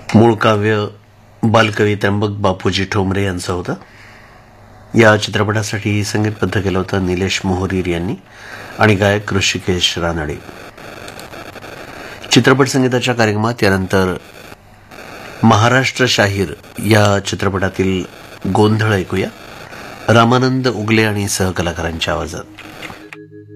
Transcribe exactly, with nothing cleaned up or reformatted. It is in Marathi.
मूळ काव्य बालकवी त्र्यंबक बापूजी ठोंबरे यांचं होतं. या चित्रपटासाठी संगीतबद्ध केलं होतं निलेश मोहरीर यांनी आणि गायक ऋषिकेश रानडे. चित्रपट संगीताच्या कार्यक्रमात यानंतर महाराष्ट्र शाहीर या चित्रपटातील गोंधळ ऐकूया रामानंद उगले आणि सहकलाकारांच्या आवाजात.